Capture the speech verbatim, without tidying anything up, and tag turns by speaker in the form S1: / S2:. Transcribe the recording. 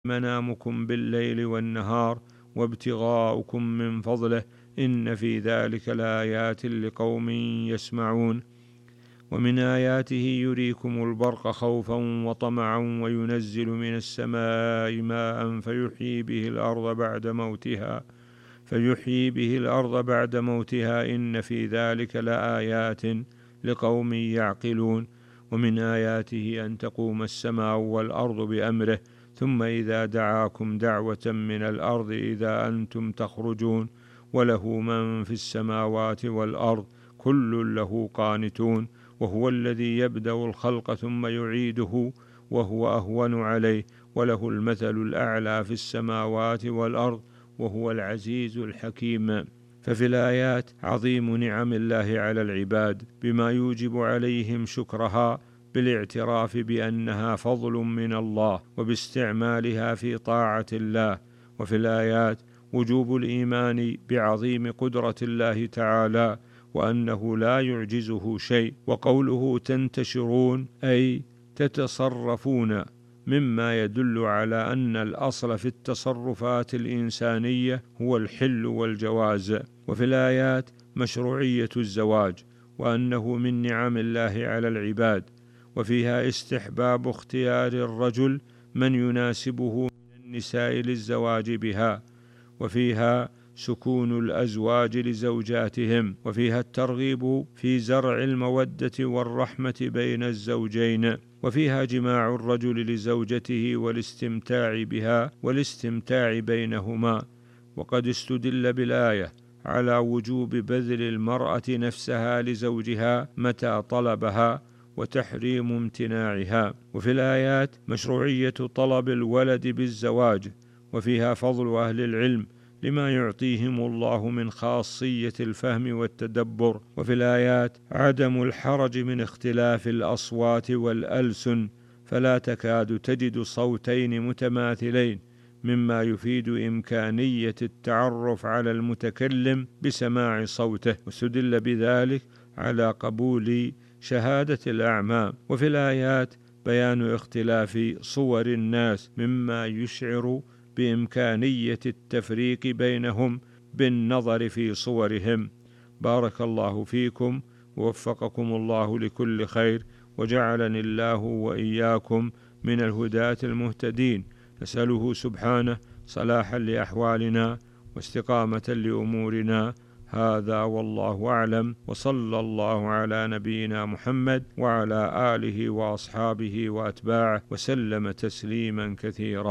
S1: منامكم بالليل والنهار وابتغاؤكم من فضله إن في ذلك لآيات لقوم يسمعون. ومن آياته يريكم البرق خوفا وطمعا وينزل من السماء ماء فيحيي به الأرض بعد موتها فيحيي به الأرض بعد موتها إن في ذلك لآيات لقوم يعقلون. ومن آياته أن تقوم السماء والأرض بأمره ثم إذا دعاكم دعوة من الأرض إذا أنتم تخرجون وله من في السماوات والأرض كل له قانتون وهو الذي يبدأ الخلق ثم يعيده وهو أهون عليه وله المثل الأعلى في السماوات والأرض وهو العزيز الحكيم. ففي الآيات عظيم نعم الله على العباد بما يوجب عليهم شكرها بالاعتراف بأنها فضل من الله وباستعمالها في طاعة الله. وفي الآيات وجوب الإيمان بعظيم قدرة الله تعالى وأنه لا يعجزه شيء. وقوله تنتشرون أي تتصرفون مما يدل على أن الأصل في التصرفات الإنسانية هو الحل والجواز. وفي الآيات مشروعية الزواج وأنه من نعم الله على العباد وفيها استحباب اختيار الرجل من يناسبه من النساء للزواج بها وفيها سكون الأزواج لزوجاتهم وفيها الترغيب في زرع المودة والرحمة بين الزوجين وفيها جماع الرجل لزوجته والاستمتاع بها والاستمتاع بينهما. وقد استدل بالآية على وجوب بذل المرأة نفسها لزوجها متى طلبها وتحريم امتناعها. وفي الآيات مشروعية طلب الولد بالزواج وفيها فضل أهل العلم لما يعطيهم الله من خاصية الفهم والتدبر. وفي الآيات عدم الحرج من اختلاف الأصوات والألسن فلا تكاد تجد صوتين متماثلين مما يفيد إمكانية التعرف على المتكلم بسماع صوته واستدل بذلك على قبول شهادة الأعمى. وفي الآيات بيان اختلاف صور الناس مما يشعر بإمكانية التفريق بينهم بالنظر في صورهم. بارك الله فيكم ووفقكم الله لكل خير وجعلني الله وإياكم من الهداة المهتدين. نسأله سبحانه صلاحا لأحوالنا واستقامة لأمورنا. هذا والله أعلم وصلى الله على نبينا محمد وعلى آله وأصحابه وأتباعه وسلم تسليما كثيرا.